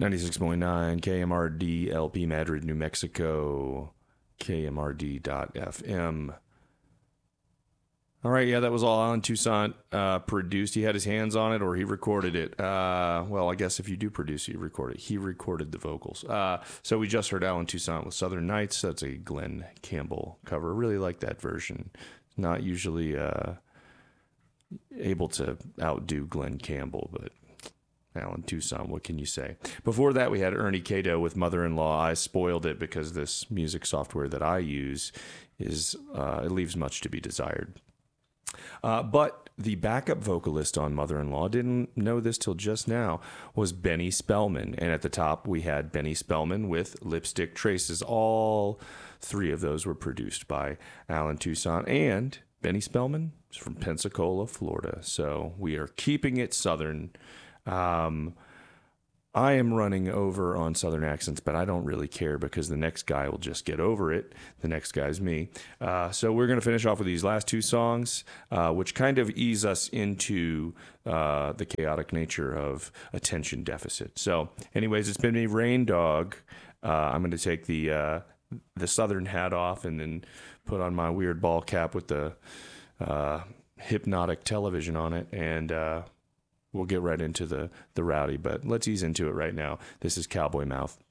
96.9 KMRD LP Madrid, New Mexico, KMRD.FM. All right, yeah, that was all Alan Toussaint produced. He had his hands on it, or he recorded it. Well, I guess if you do produce it, you record it. He recorded the vocals. So we just heard Alan Toussaint with Southern Nights. That's a Glenn Campbell cover. Really like that version. Not usually able to outdo Glenn Campbell, but Alan Toussaint, what can you say? Before that, we had Ernie Cato with Mother-in-Law. I spoiled it because this music software that I use it leaves much to be desired. But the backup vocalist on Mother-in-Law, didn't know this till just now, was Benny Spellman. And at the top, we had Benny Spellman with Lipstick Traces. All three of those were produced by Alan Toussaint. And Benny Spellman is from Pensacola, Florida. So we are keeping it Southern. I am running over on Southern accents, but I don't really care because the next guy will just get over it. The next guy's me. So we're going to finish off with these last two songs, which kind of ease us into the chaotic nature of attention deficit. So anyways, it's been me, Rain Dog. I'm going to take the Southern hat off and then put on my weird ball cap with the hypnotic television on it, and we'll get right into the rowdy, but let's ease into it right now. This is Cowboy Mouth.